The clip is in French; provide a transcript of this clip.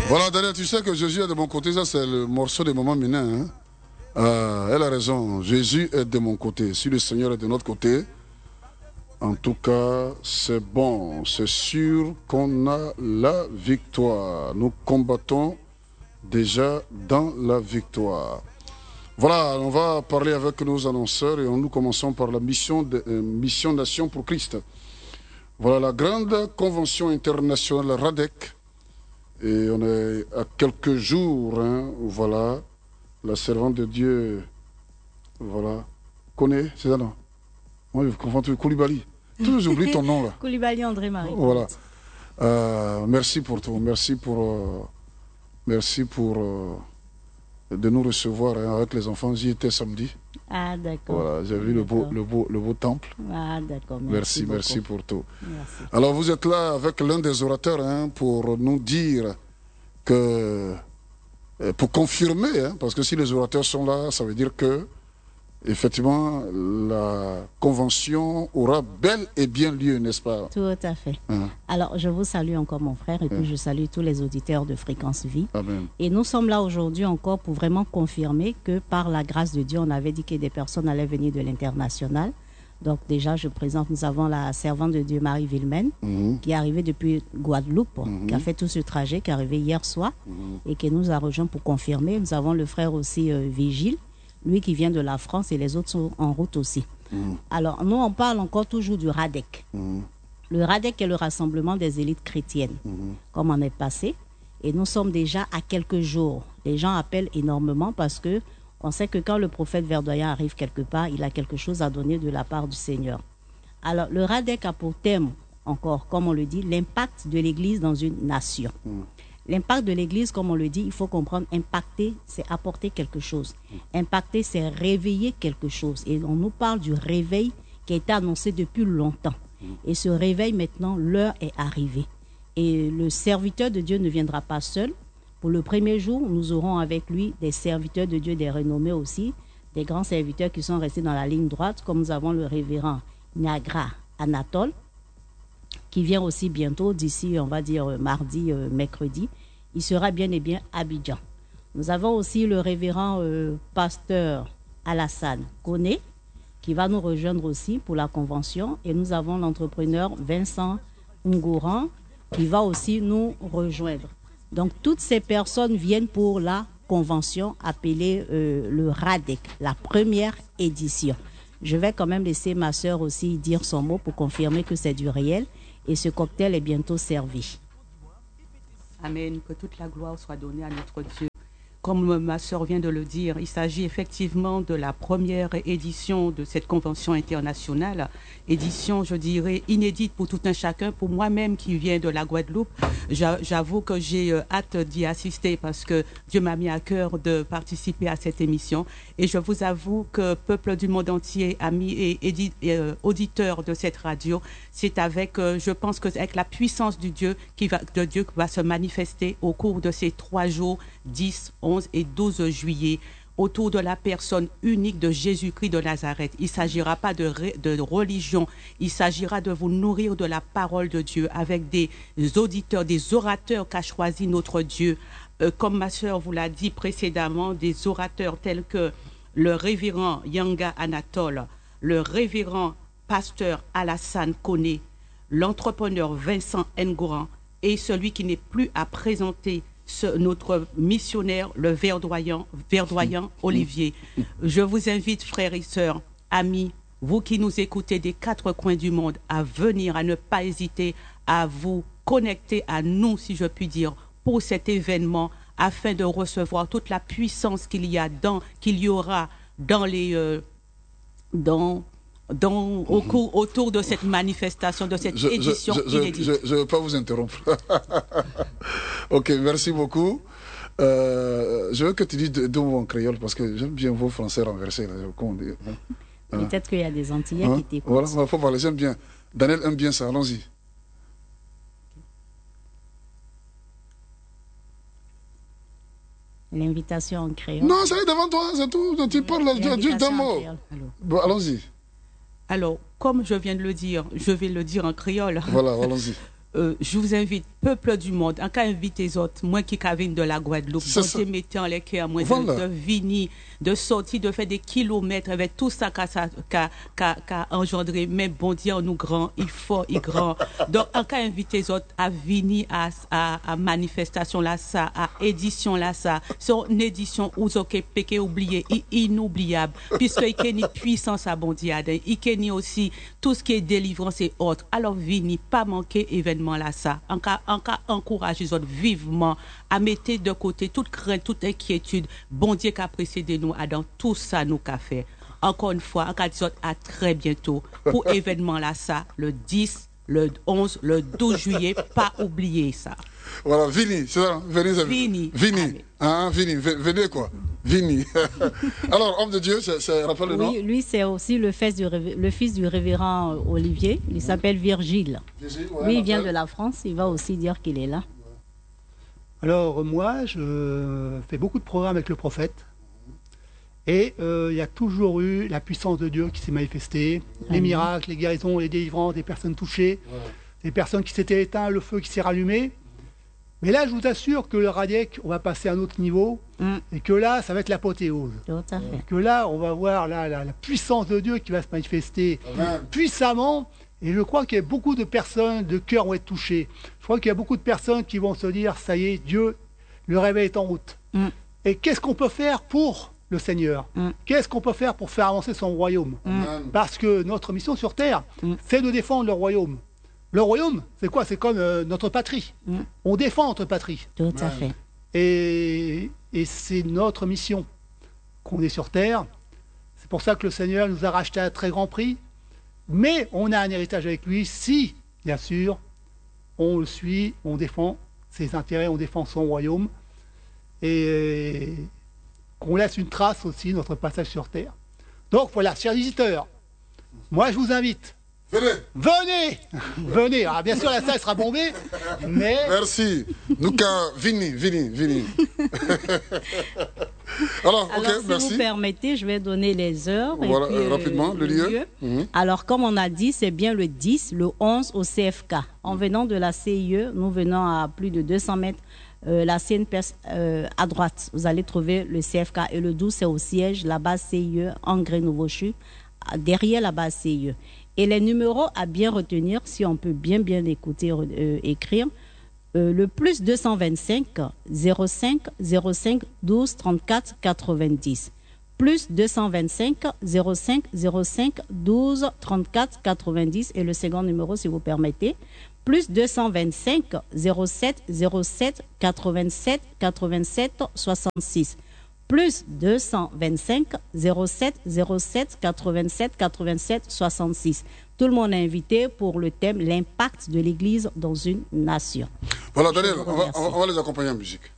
Voilà, Daniel, tu sais que Jésus est de mon côté, ça c'est le morceau de Maman Minin. Hein? Elle a raison, Jésus est de mon côté. Si le Seigneur est de notre côté, en tout cas, c'est bon, c'est sûr qu'on a la victoire. Nous combattons déjà dans la victoire. Voilà, on va parler avec nos annonceurs et nous commençons par la mission Nation pour Christ. Voilà la grande convention internationale RADEC. Et on est à quelques jours, hein, voilà, la servante de Dieu, voilà, connaît, c'est ça non? Moi je confonds tout, Koulibaly. Toujours j'oublie ton nom là. Koulibaly André-Marie. Voilà. Merci pour tout, merci pour de nous recevoir hein, avec les enfants. J'y étais samedi. Ah d'accord. Voilà, j'ai vu le beau temple. Ah d'accord. Merci pour tout. Merci. Alors vous êtes là avec l'un des orateurs hein, pour nous dire que, pour confirmer, hein, parce que si les orateurs sont là, ça veut dire que effectivement la convention aura bel et bien lieu, n'est-ce pas? Tout à fait. Alors je vous salue encore mon frère et puis je salue tous les auditeurs de Fréquence Vie. Amen. Et nous sommes là aujourd'hui encore pour vraiment confirmer que par la grâce de Dieu, on avait dit que des personnes allaient venir de l'international. Donc déjà, je présente, nous avons la servante de Dieu, Marie Villemène, qui est arrivée depuis Guadeloupe, qui a fait tout ce trajet, qui est arrivé hier soir et qui nous a rejoint pour confirmer. Nous avons le frère aussi Vigile, lui qui vient de la France et les autres sont en route aussi. Alors, nous, on parle encore toujours du RADEC. Le RADEC est le rassemblement des élites chrétiennes, comme on est passé. Et nous sommes déjà à quelques jours. Les gens appellent énormément parce que on sait que quand le prophète verdoyant arrive quelque part, il a quelque chose à donner de la part du Seigneur. Alors, le RADEC a pour thème, encore, comme on le dit, l'impact de l'Église dans une nation. L'impact de l'Église, comme on le dit, il faut comprendre, impacter, c'est apporter quelque chose. Impacter, c'est réveiller quelque chose. Et on nous parle du réveil qui a été annoncé depuis longtemps. Et ce réveil, maintenant, l'heure est arrivée. Et le serviteur de Dieu ne viendra pas seul. Pour le premier jour, nous aurons avec lui des serviteurs de Dieu, des renommés aussi, des grands serviteurs qui sont restés dans la ligne droite, comme nous avons le révérend Niagara Anatole, qui vient aussi bientôt, d'ici, on va dire, mardi, mercredi. Il sera bien et bien à Abidjan. Nous avons aussi le révérend pasteur Alassane Koné, qui va nous rejoindre aussi pour la convention. Et nous avons l'entrepreneur Vincent Ngouran, qui va aussi nous rejoindre. Donc, toutes ces personnes viennent pour la convention appelée le RADEC, la première édition. Je vais quand même laisser ma sœur aussi dire son mot pour confirmer que c'est du réel. Et ce cocktail est bientôt servi. Amen. Que toute la gloire soit donnée à notre Dieu. Comme ma sœur vient de le dire, il s'agit effectivement de la première édition de cette convention internationale. Édition, je dirais, inédite pour tout un chacun. Pour moi-même qui viens de la Guadeloupe, j'avoue que j'ai hâte d'y assister parce que Dieu m'a mis à cœur de participer à cette émission. Et je vous avoue que peuple du monde entier, amis et auditeurs de cette radio, c'est avec, je pense que avec la puissance de Dieu qui va se manifester au cours de ces 3 jours, 10, 11 et 12 juillet, autour de la personne unique de Jésus-Christ de Nazareth. Il ne s'agira pas de religion, il s'agira de vous nourrir de la parole de Dieu avec des auditeurs, des orateurs qu'a choisi notre Dieu. Comme ma sœur vous l'a dit précédemment, des orateurs tels que le révérend Yanga Anatole, le révérend pasteur Alassane Koné, l'entrepreneur Vincent Ngouran et celui qui n'est plus à présenter, notre missionnaire, le verdoyant Olivier. Je vous invite, frères et sœurs, amis, vous qui nous écoutez des 4 coins du monde, à venir, à ne pas hésiter à vous connecter à nous, si je puis dire, pour cet événement, afin de recevoir toute la puissance qu'il y aura dans les autour de cette manifestation, de cette édition inédite. Je ne vais pas vous interrompre. Ok, merci beaucoup. Je veux que tu dises deux mots en créole parce que j'aime bien vos français renversés. Peut-être qu'il y a des Antillais qui t'écoutent. Voilà, il faut parler, j'aime bien. Daniel aime bien ça, allons-y. L'invitation en créole. Non, ça est devant toi, c'est tout. Tu parles juste d'un mot. Bon, allons-y. Alors, comme je viens de le dire, je vais le dire en créole. Voilà, allons-y. Je vous invite, peuple du monde, en cas invite les autres, moi qui viens de la Guadeloupe, de mettre en les cœurs, moi de venir, de sortir, de faire des kilomètres avec tout ça qu'a engendré, mais bon Dieu, nous grand, il faut, il grand. Donc, en cas invite les autres à venir à manifestation là, ça, à édition là, ça, son édition où ok péché oublié, inoubliable, puisque il y a une puissance à bon Dieu, il y a aussi tout ce qui est délivrance et autres. Alors, venez pas manquer événement là, ça. En cas encourage les autres vivement à mettre de côté toute crainte, toute inquiétude. Bon Dieu qu'a précédé nous à dans tout ça nous qu'a fait. Encore une fois, en cas de à très bientôt pour événement là, ça, le 10, le 11, le 12 juillet, pas oublier ça. Voilà, Vini, c'est ça, Vini. Vini, hein, Vini, venez quoi, Vini. Alors, homme de Dieu, rappelle le nom. Oui, lui c'est aussi le fils du révérend Olivier, il s'appelle Virgile. Lui, il vient de la France, il va aussi dire qu'il est là. Alors, moi, je fais beaucoup de programmes avec le prophète. Et il y a toujours eu la puissance de Dieu qui s'est manifestée, les miracles, les guérisons, les délivrances, des personnes touchées, des personnes qui s'étaient éteintes, le feu qui s'est rallumé. Mais là, je vous assure que le Radiec, on va passer à un autre niveau, et que là, ça va être l'apothéose. Que là, on va voir la puissance de Dieu qui va se manifester puissamment. Et je crois qu'il y a beaucoup de personnes, de cœur vont être touchés. Je crois qu'il y a beaucoup de personnes qui vont se dire, ça y est, Dieu, le réveil est en route. Et qu'est-ce qu'on peut faire pour le Seigneur? Qu'est-ce qu'on peut faire pour faire avancer son royaume? Parce que notre mission sur Terre, c'est de défendre le royaume. Le royaume, c'est quoi? C'est comme notre patrie. On défend notre patrie. Tout à fait. Et c'est notre mission qu'on est sur Terre. C'est pour ça que le Seigneur nous a racheté à un très grand prix. Mais on a un héritage avec lui si, bien sûr, on le suit, on défend ses intérêts, on défend son royaume. Et qu'on laisse une trace aussi, notre passage sur Terre. Donc voilà, chers visiteurs, moi je vous invite. Venez. Venez. Alors, bien sûr, la salle sera bombée, mais... Merci. Nous, Vini. Alors, ok, si merci. vous permettez, je vais donner les heures. Voilà, et puis, rapidement, le lieu. Alors, comme on a dit, c'est bien le 10, le 11 au CFK. En venant de la CIE, nous venons à plus de 200 mètres. La CNPS à droite, vous allez trouver le CFK. Et le 12, c'est au siège, la base CIE, Engrais Nouveau-Chu, derrière la base CIE. Et les numéros à bien retenir, si on peut bien écouter, écrire, le plus 225 05 05 12 34 90. Plus 225 05 05 12 34 90. Et le second numéro, si vous permettez, plus 225 07 07 87 87 66. Plus 225 07 07 87 87 66. Tout le monde est invité pour le thème l'impact de l'Église dans une nation. Voilà, Daniel, on va les accompagner en musique.